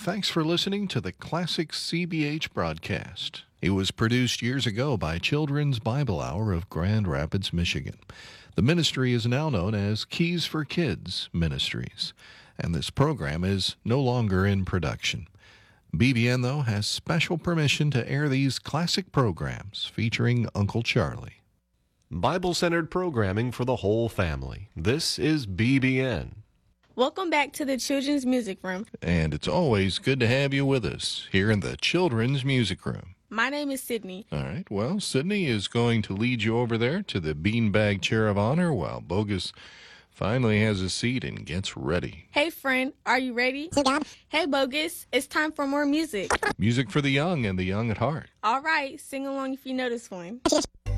Thanks for listening to the Classic CBH broadcast. It was produced years ago by Children's Bible Hour of Grand Rapids, Michigan. The ministry is now known as Keys for Kids Ministries, and this program is no longer in production. BBN, though, has special permission to air these classic programs featuring Uncle Charlie. Bible-centered programming for the whole family. This is BBN. Welcome back to the Children's Music Room. And it's always good to have you with us here in the Children's Music Room. My name is Sydney. All right, well, Sydney is going to lead you over there to the beanbag chair of honor while Bogus finally has a seat and gets ready. Hey, friend, are you ready? Hey, Bogus, it's time for more music. Music for the young and the young at heart. All right, sing along if you know this one.